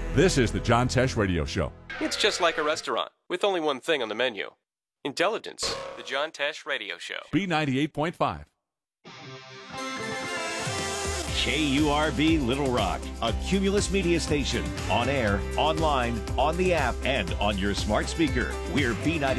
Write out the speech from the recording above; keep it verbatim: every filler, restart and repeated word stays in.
This is the John Tesh Radio Show. It's just like a restaurant with only one thing on the menu. Intelligence. The John Tesh Radio Show. B ninety-eight point five. K U R V Little Rock, a Cumulus media station. On air, online, on the app, and on your smart speaker. We're B ninety-eight.